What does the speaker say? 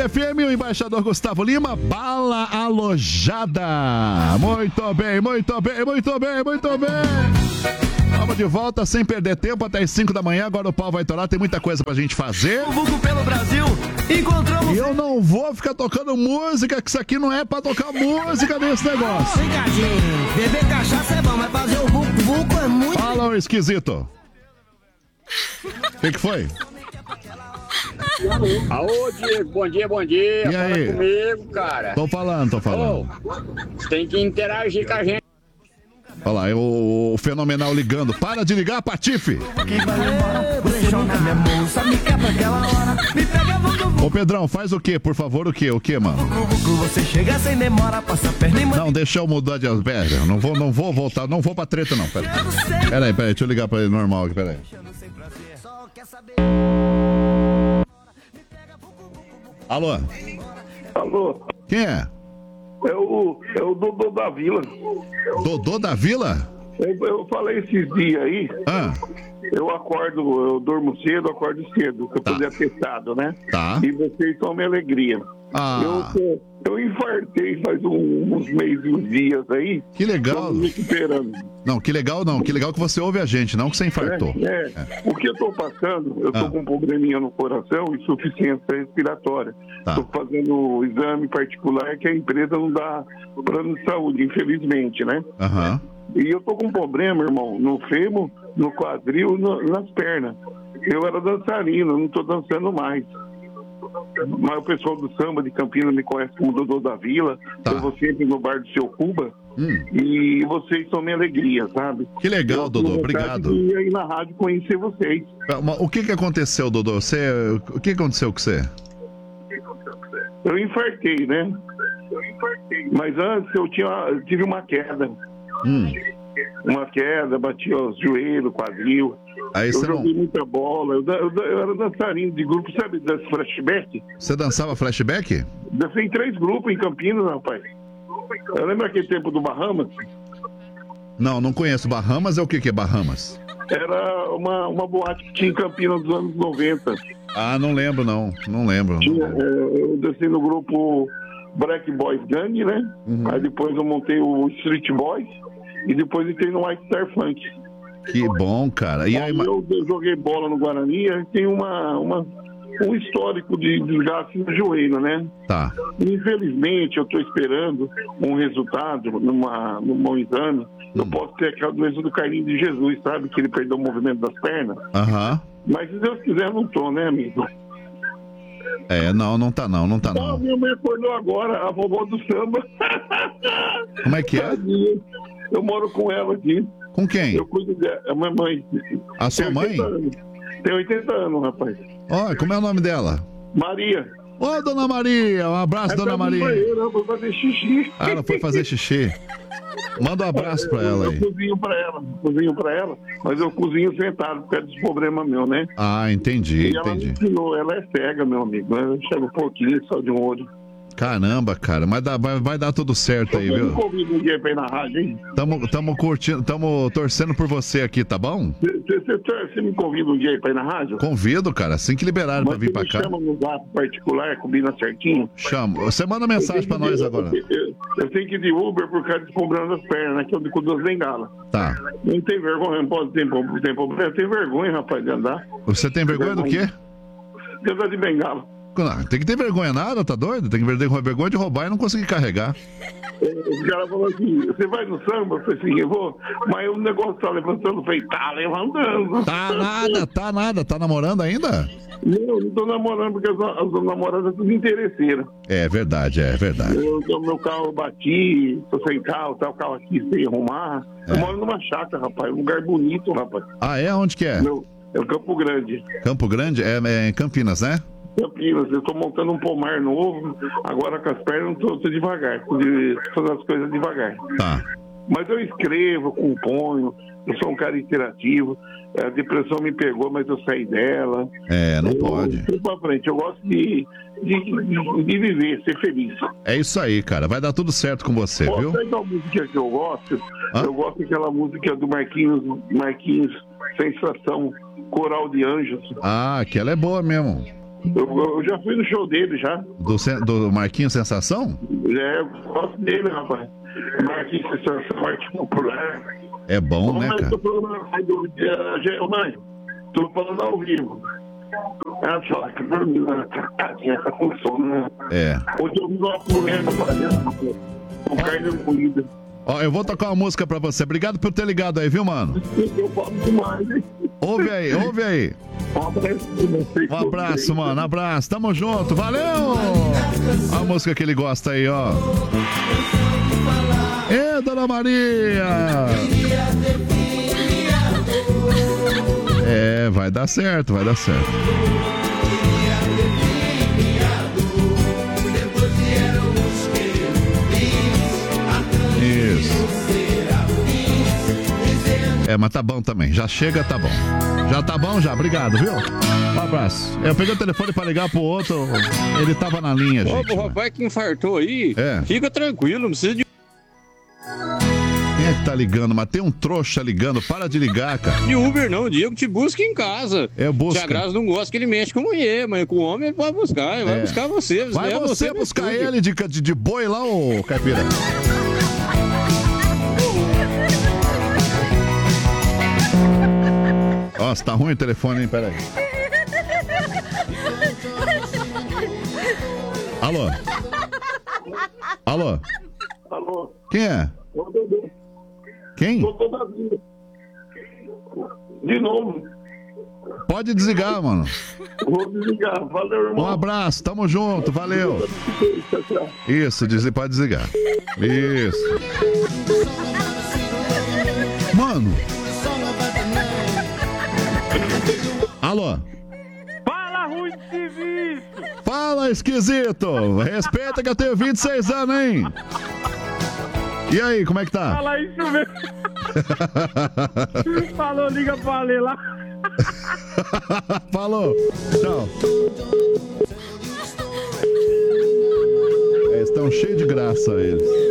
FM, o embaixador Gustavo Lima, bala alojada. Muito bem, muito bem, muito bem, muito bem. Vamos de volta sem perder tempo até as 5 da manhã. Agora o pau vai torar, tem muita coisa pra gente fazer. Vulgo pelo Brasil, encontramos. E eu não vou ficar tocando música, que isso aqui não é pra tocar música nesse negócio. Obrigadinho. Beber cachaça é bom, mas fazer o vulgo é muito. Fala, ô esquisito. O que foi? Alô, Diego, bom dia, bom dia. E aí? Fala comigo, cara. Tô falando. Ô, tem que interagir com a gente. Olha lá, o fenomenal ligando. Para de ligar, Patife! Ô Pedrão, faz o quê, por favor? O quê, mano? Você chega sem demora, passa a perna e Não, deixa eu mudar de... Pera, não vou voltar, não vou pra treta não, pera. Peraí, deixa eu ligar pra ele normal aqui, peraí. Alô? Alô? Quem é? É o Dodô da Vila. Dodô da Vila? Eu falei esses dias aí. Eu durmo cedo, acordo cedo, pra poder atestado, né? Tá. E vocês são minha alegria. Eu infartei faz uns meses, uns dias aí. Que legal. Tô me recuperando. Não, que legal não. Que legal que você ouve a gente, não que você infartou. O que eu tô passando, eu tô com um probleminha no coração, insuficiência respiratória. Tô fazendo exame particular que a empresa não dá plano de saúde, infelizmente, né? Aham. E eu tô com um problema, irmão, no fêmur, no quadril, nas pernas. Eu era dançarino, não tô dançando mais. Mas o pessoal do samba de Campinas me conhece como Dodô da Vila. Eu vou sempre no bar do Seu Cuba. E vocês são minha alegria, sabe? Que legal, Dodô, obrigado. E aí na rádio conhecer vocês. O que aconteceu, Dodô? O que aconteceu com você? Eu infartei, né? Mas antes eu tive uma queda. Uma queda, bati os joelhos, quadril. Aí eu joguei não... muita bola. Eu era dançarino de grupo, sabe, das flashback? Você dançava flashback? Dancei em 3 grupos em Campinas, rapaz. Eu lembro aquele tempo do Bahamas? Não conheço. Bahamas é o que é Bahamas? Era uma boate que tinha em Campinas dos anos 90. Ah, não lembro, não. Não lembro. Eu dancei no grupo Black Boys Gang, né? Aí depois eu montei o Street Boys e depois entrei no White Star Funk. Que bom, cara. E aí, eu joguei bola no Guarani e tem um histórico de desgaste no joelho, né? Tá. Infelizmente, eu estou esperando um resultado num exame. Eu posso ter aquela doença do Carlinhos de Jesus, sabe? Que ele perdeu o movimento das pernas. Mas se Deus quiser, eu não tô, né, amigo? Não tá não. Minha mãe acordou agora, a vovó do samba. Como é que é? Eu moro com ela aqui. Com quem? Eu cuido dela, a minha mãe. A sua mãe? Tem 80 anos, rapaz. Como é o nome dela? Maria. Ô, dona Maria, um abraço, dona Maria. Ela foi fazer xixi. Ela foi fazer xixi. Manda um abraço pra ela aí. Eu cozinho pra ela, mas eu cozinho sentado, por causa dos problemas meus, né? Entendi. E ela me ensinou, ela é cega, meu amigo. Ela chega um pouquinho, só de um olho. Caramba, cara, mas vai dar tudo certo aí, viu? Eu convido um dia pra ir na rádio, hein? Tamo curtindo, tamo torcendo por você aqui, tá bom? Você me convida um dia pra ir na rádio? Convido, cara, assim que liberaram pra vir pra cá. Você me chama no zap particular, combina certinho? Chamo. Você manda mensagem pra nós agora. Eu tenho que ir de Uber por causa dos problemas das pernas, né? Que eu ando com 2 bengalas. Tá. Não tem vergonha, não pode ter problema. Eu tenho vergonha, rapaz, de andar. Você tem vergonha do quê? De andar de bengala. Não, tem que ter vergonha nada, tá doido? Tem que ter vergonha de roubar e não conseguir carregar. O cara falou assim, você vai no samba? Eu falei assim, eu vou, mas o negócio tá levantando. Eu falei, tá levantando. Tá nada. Tá namorando ainda? Não tô namorando porque as namoradas são tudo interesseiras. É verdade. Meu carro eu bati, tô sem carro, tá o carro aqui sem arrumar. Eu moro numa chácara, rapaz, um lugar bonito, rapaz. Onde que é? É o Campo Grande. Campo Grande? É em Campinas, né? Campinas, eu tô montando um pomar novo, agora com as pernas eu tô devagar, fazer as coisas devagar. Tá. Mas eu escrevo, componho, eu sou um cara interativo, a depressão me pegou, mas eu saí dela. Não pode. Eu pra frente, eu gosto de viver, ser feliz. É isso aí, cara, vai dar tudo certo com você, viu? Sabe qual música que eu gosto? Eu gosto daquela música do Marquinhos, Sensação, Coral de Anjos. Aquela é boa mesmo. Eu já fui no show dele, já. Do Marquinhos Sensação? Eu gosto dele, rapaz. Marquinhos Sensação, arte popular. É bom, né, cara? Tô falando, mãe, tô falando ao vivo. Ela fala que dormiu na casinha, tá com sono, né? É. Hoje eu vi uma mulher com carne moída. Ó, eu vou tocar uma música pra você. Obrigado por ter ligado aí, viu, mano? Eu falo demais, hein? Ouve aí. Um abraço, mano. Abraço. Tamo junto. Valeu! A música que ele gosta aí, ó. Ê, Dona Maria! É, vai dar certo. Isso. É, mas tá bom também. Já chega, tá bom. Já tá bom, já. Obrigado, viu? Um abraço. Eu peguei o telefone pra ligar pro outro. Ele tava na linha, gente. Ô, o rapaz que infartou aí, fica tranquilo, não precisa de... Quem é que tá ligando? Mas tem um trouxa ligando. Para de ligar, cara. De Uber não, o Diego te busca em casa. Busca. Tia Graça não gosta que ele mexe com mulher, mas com o homem ele pode buscar. Ele vai buscar você. Vai você buscar ele de boi lá, ô Caipira. Nossa, tá ruim o telefone, hein? Pera aí. Alô? Alô? Quem é? Quem? De novo. Pode desligar, mano. Vou desligar. Valeu, irmão. Um abraço, tamo junto, valeu. Isso, pode desligar. Isso. Mano. Alô? Fala, ruim de serviço! Fala, esquisito! Respeita que eu tenho 26 anos, hein? E aí, como é que tá? Fala isso mesmo! Falou, liga pra Ale lá! Falou! Tchau! Estão cheios de graça eles.